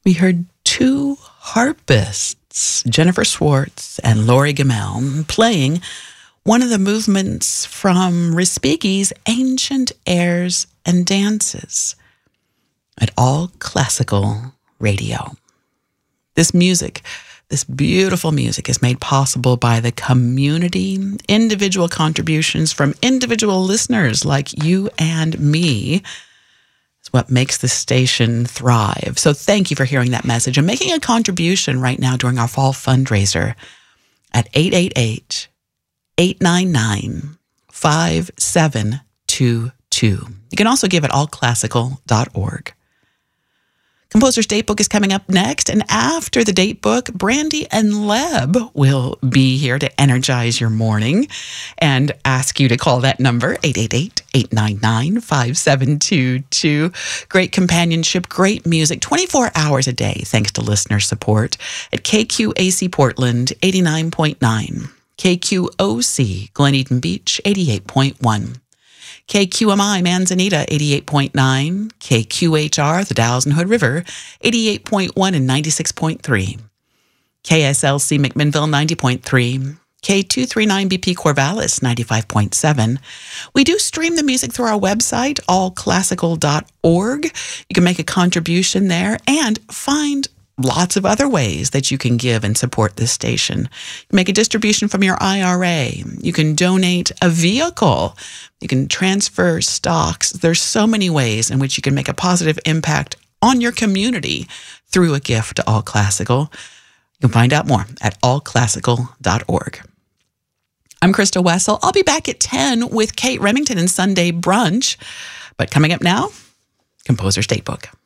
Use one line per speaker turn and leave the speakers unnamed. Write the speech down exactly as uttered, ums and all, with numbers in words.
We heard two harpists, Jennifer Swartz and Lori Gamel, playing one of the movements from Respighi's Ancient Airs and Dances at All Classical Radio. This music, this beautiful music, is made possible by the community, individual contributions from individual listeners like you and me. It's what makes this station thrive. So thank you for hearing that message and making a contribution right now during our fall fundraiser at eight eight eight, eight nine nine, five seven two two. You can also give at all classical dot org. Composer's Datebook is coming up next, and after the Datebook, Brandy and Leb will be here to energize your morning and ask you to call that number, eight eight eight, eight nine nine, five seven two two. Great companionship, great music, twenty-four hours a day, thanks to listener support at K Q A C Portland, eighty-nine point nine, K Q O C Glen Eden Beach, eighty-eight point one. K Q M I Manzanita, eighty-eight point nine, K Q H R the Dalles and Hood River, eighty-eight point one and ninety-six point three, K S L C McMinnville, ninety point three, K two thirty-nine B P Corvallis, ninety-five point seven. We do stream the music through our website, all classical dot org. You can make a contribution there and find lots of other ways that you can give and support this station. You can make a distribution from your I R A. You can donate a vehicle. You can transfer stocks. There's so many ways in which you can make a positive impact on your community through a gift to All Classical. You can find out more at all classical dot org. I'm Krista Wessel. I'll be back at ten with Kate Remington and Sunday Brunch. But coming up now, Composer's Datebook.